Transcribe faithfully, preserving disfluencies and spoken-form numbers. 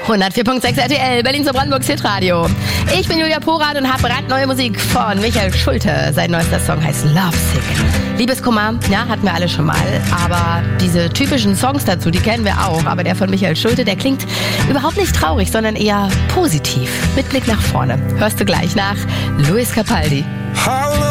hundertvier Komma sechs R T L, Berlin zu Brandenburgs Hitradio. Ich bin Julia Porat und habe brandneue Musik von Michael Schulte. Sein neuester Song heißt Lovesick. Liebeskummer, ja, hatten wir alle schon mal. Aber diese typischen Songs dazu, die kennen wir auch. Aber der von Michael Schulte, der klingt überhaupt nicht traurig, sondern eher positiv. Mit Blick nach vorne. Hörst du gleich nach Luis Capaldi. Hallo.